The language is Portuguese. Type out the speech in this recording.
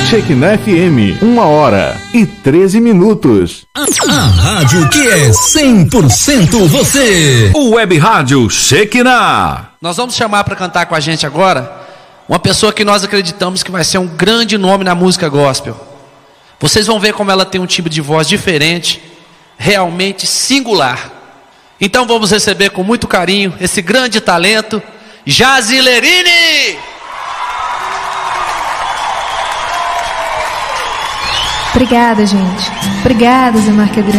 Shekinah FM, 1h13. A rádio que é 100% você. O Web Rádio Shekinah. Nós vamos chamar para cantar com a gente agora uma pessoa que nós acreditamos que vai ser um grande nome na música gospel. Vocês vão ver como ela tem um timbre de voz diferente, realmente singular. Então vamos receber com muito carinho esse grande talento, Jazilerini! Obrigada, gente. Obrigada, Zé Marque Adriano.